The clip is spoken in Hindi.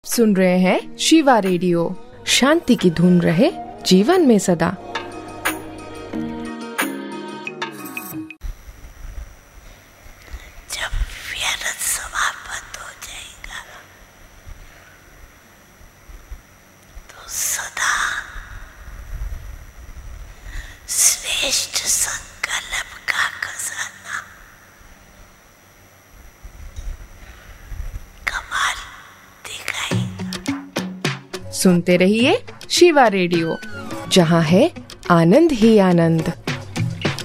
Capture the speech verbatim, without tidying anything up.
सुन रहे हैं शिवा रेडियो। शांति की धुन रहे जीवन में सदा। जब व्यर्थ समाप्त हो जाएगा तो सदा श्रेष्ठ संकल्प का खजाना कमाल दिखाएगा। सुनते रहिए शिवा रेडियो, जहाँ है आनंद ही आनंद।